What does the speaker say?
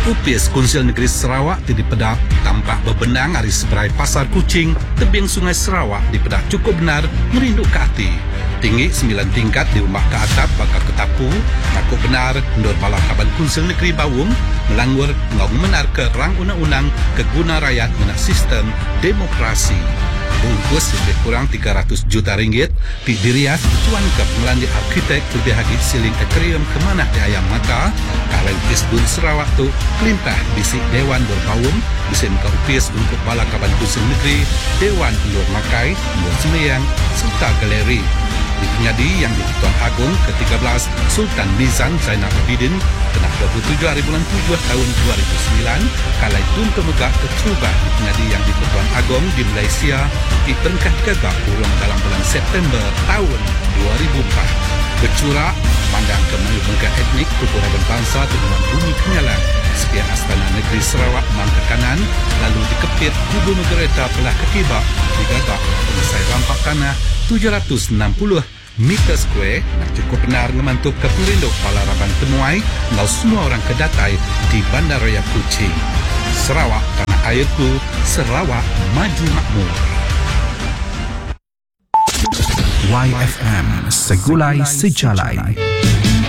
UPS Konsil Negeri Sarawak di Pedak tampak berbenang hari seberai Pasar Kucing, tebing Sungai Sarawak di Pedak cukup benar merinduk ke hati. Tinggi 9 tingkat di rumah ke atap bakal ketapu, cukup benar mendur bala Kaban Konsil Negeri Bawung melanggur ngau menar ke rang undang-undang keguna rakyat menak sistem demokrasi. Bungkus lebih kurang 300 juta ringgit dirias tuan ke pengelanjut arkitek lebih lagi siling akuarium kemanah di Ayam Mata kalian Pisbun Sarawak tu kelimpah bisik Dewan Berbawung bisim ke UPS untuk bala Kaban Konsil Negeri Dewan Undur Makai Undur Semeyang serta galeri di penyadi yang di Tuan Agong ke-13 Sultan Nizam Zainal Abidin kena 27 hari bulan 7 tahun 2009 kalai tun kemegak keterubah di penyadi yang di Tuan Agong di Malaysia di tengkah kegak urung dalam bulan September tahun 2004 bercurak pandang ke mengegak etnik kepuraban bangsa dengan bumi kenyalan sekian Astana Negeri Sarawak mang ke kanan lalu dikepit kubu Megereta pelah ke kibak digagak pengesai rampak tanah 760 meter square nak cukup benar ngemantuk ke pelinduk palaraban temuai ngau semua orang kedatai di Bandaraya Kuching. Sarawak tanah airku, Sarawak maju makmur. YFM Segulai Sejalai.